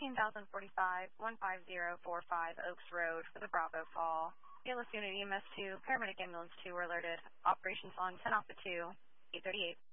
15,045, 15045 Oaks Road for the Bravo call. Bailiff Unit EMS 2, Paramedic Ambulance 2 were alerted. Operations on 10 off the 2, 838.